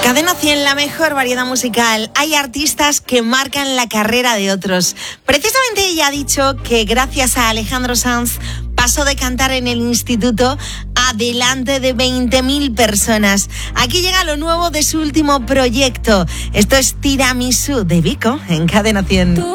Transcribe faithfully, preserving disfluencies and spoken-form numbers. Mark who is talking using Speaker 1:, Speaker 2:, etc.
Speaker 1: Cadena cien, la mejor variedad musical. Hay artistas que marcan la carrera de otros. Precisamente ella ha dicho que gracias a Alejandro Sanz pasó de cantar en el instituto a delante de veinte mil personas. Aquí llega lo nuevo de su último proyecto. Esto es Tiramisú de Vico en Cadena cien.